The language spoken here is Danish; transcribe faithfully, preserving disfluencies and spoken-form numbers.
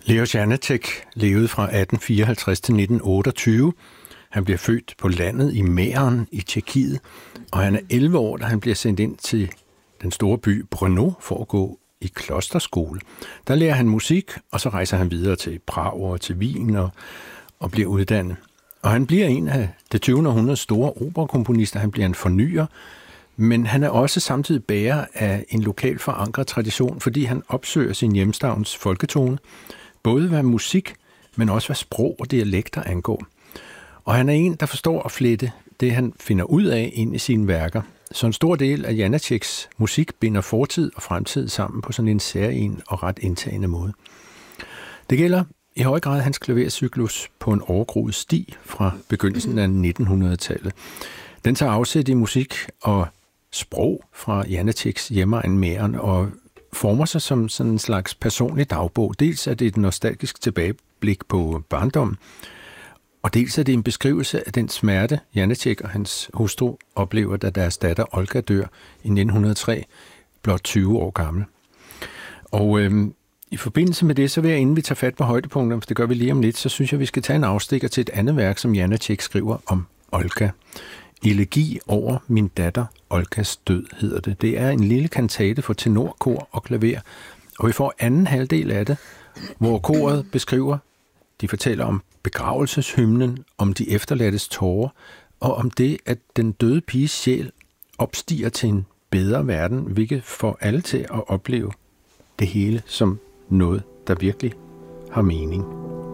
Leos Janáček levede fra atten fireoghalvtreds til nitten otteogtyve. Han bliver født på landet i Mähren i Tjekkiet, og han er elleve år, da han bliver sendt ind til den store by Brno for at gå i klosterskole. Der lærer han musik, og så rejser han videre til Prag og til Wien og, og bliver uddannet. Og han bliver en af det tyvende århundredes store operakomponister. Han bliver en fornyer, men han er også samtidig bærer af en lokalt forankret tradition, fordi han opsøger sin hjemstavns folketone, både hvad musik, men også hvad sprog og dialekter angår. Og han er en, der forstår at flette det, han finder ud af, ind i sine værker. Så en stor del af Janáčeks musik binder fortid og fremtid sammen på sådan en særlig og ret indtagende måde. Det gælder i høj grad hans klavercyklus på en overgroet sti fra begyndelsen af nittenhundredetallet. Den tager afsæt i musik og sprog fra Janáčeks hjemegn Mähren og former sig som sådan en slags personlig dagbog. Dels er det et nostalgisk tilbageblik på barndom, og dels er det en beskrivelse af den smerte, Janáček og hans hustru oplever, da deres datter Olga dør i nitten hundrede og tre, blot tyve år gammel. Og øhm, i forbindelse med det, så vil jeg, inden vi tager fat på højdepunkterne, for det gør vi lige om lidt, så synes jeg, vi skal tage en afstikker til et andet værk, som Janáček skriver om Olga. Elegi over min datter Olgas død hedder det. Det er en lille kantate for tenor, kor og klaver, og vi får anden halvdel af det, hvor koret beskriver, de fortæller om begravelseshymnen, om de efterladtes tårer, og om det, at den døde piges sjæl opstiger til en bedre verden, hvilket får alle til at opleve det hele som noget, der virkelig har mening.